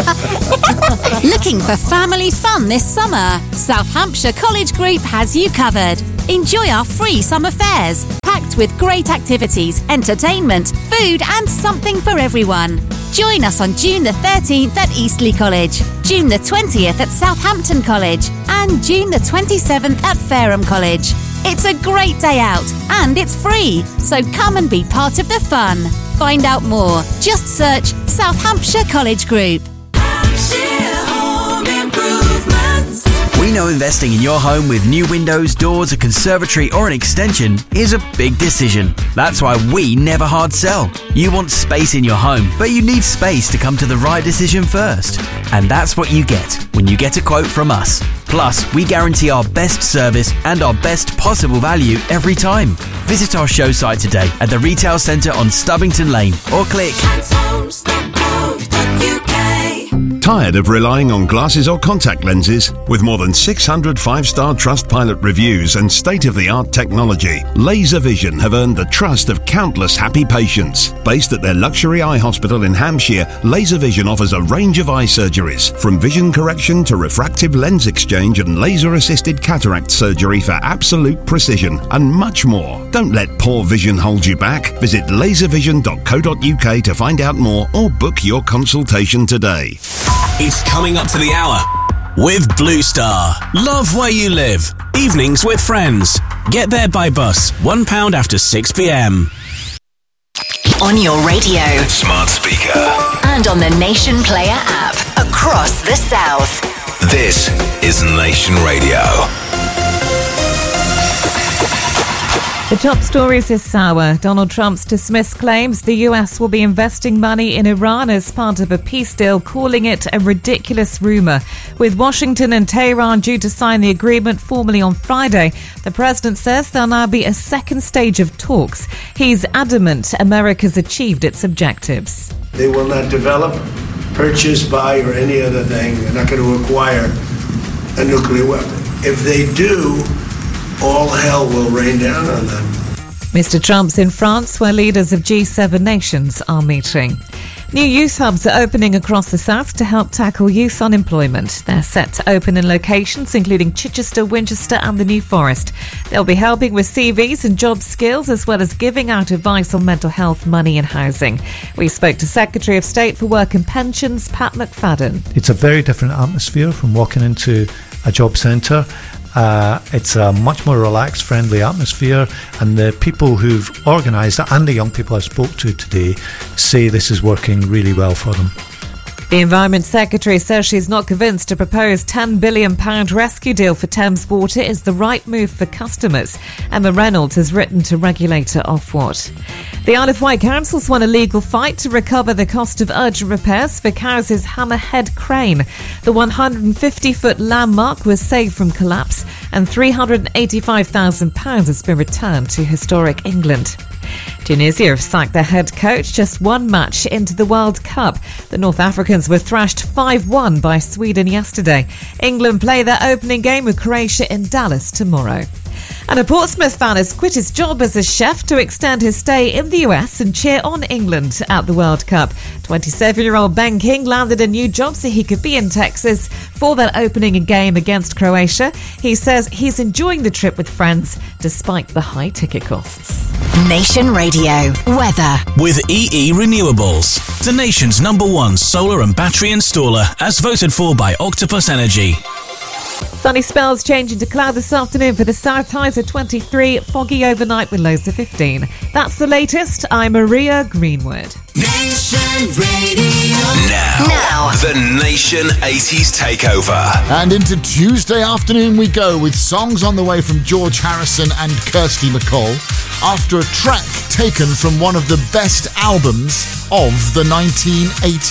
Looking for family fun this summer? South Hampshire College Group has you covered. Enjoy our free summer fairs, packed with great activities, entertainment, food and something for everyone. Join us on June the 13th at Eastleigh College, June the 20th at Southampton College and June the 27th at Fareham College. It's a great day out and it's free, so come and be part of the fun. Find out more. Just search South Hampshire College Group. We know investing in your home with new windows, doors, a conservatory or an extension is a big decision. That's why we never hard sell. You want space in your home, but you need space to come to the right decision first. And that's what you get when you get a quote from us. Plus, we guarantee our best service and our best possible value every time. Visit our show site today at the Retail Centre on Stubbington Lane or click Tired of relying on glasses or contact lenses? With more than 600 5-star Trustpilot reviews and state-of-the-art technology, Laser Vision have earned the trust of countless happy patients. Based at their luxury eye hospital in Hampshire, Laser Vision offers a range of eye surgeries, from vision correction to refractive lens exchange and laser-assisted cataract surgery for absolute precision, and much more. Don't let poor vision hold you back. Visit laservision.co.uk to find out more or book your consultation today. It's coming up to the hour with Blue Star. Love where you live. Evenings with friends. Get there by bus. £1 after 6 p.m. On your radio, smart speaker, and on the Nation Player app across the South. This is Nation Radio. The top stories this hour. Donald Trump's dismissed claims the US will be investing money in Iran as part of a peace deal, calling it a ridiculous rumour. With Washington and Tehran due to sign the agreement formally on Friday, the president says there'll now be a second stage of talks. He's adamant America's achieved its objectives. They will not develop, purchase, buy, or any other thing. They're not going to acquire a nuclear weapon. If they do, all hell will rain down on them. Mr. Trump's in France, where leaders of G7 nations are meeting. New youth hubs are opening across the south to help tackle youth unemployment. They're set to open in locations including Chichester, Winchester and the New Forest. They'll be helping with CVs and job skills, as well as giving out advice on mental health, money and housing. We spoke to Secretary of State for Work and Pensions, Pat McFadden. It's a very different atmosphere from walking into a job centre. It's a much more relaxed, friendly atmosphere, and the people who've organised it and the young people I spoke to today say this is working really well for them. The Environment Secretary says she's not convinced a proposed £10 billion rescue deal for Thames Water is the right move for customers. Emma Reynolds has written to regulator Ofwat. The Isle of Wight Council's won a legal fight to recover the cost of urgent repairs for Cowes' Hammerhead crane. The 150-foot landmark was saved from collapse, and £385,000 has been returned to historic England. Tunisia have sacked their head coach just one match into the World Cup. The North Africans were thrashed 5-1 by Sweden yesterday. England play their opening game with Croatia in Dallas tomorrow. And a Portsmouth fan has quit his job as a chef to extend his stay in the US and cheer on England at the World Cup. 27-year-old Ben King landed a new job so he could be in Texas for their opening game against Croatia. He says he's enjoying the trip with friends despite the high ticket costs. Nation Radio weather with EE Renewables, the nation's #1 solar and battery installer, as voted for by Octopus Energy. Sunny spells changing to cloud this afternoon for the south, highs at 23, foggy overnight with lows of 15. That's the latest. I'm Maria Greenwood. Nation Radio. Now, the Nation 80s Takeover. And into Tuesday afternoon we go, with songs on the way from George Harrison and Kirsty MacColl, after a track taken from one of the best albums of the 1980s.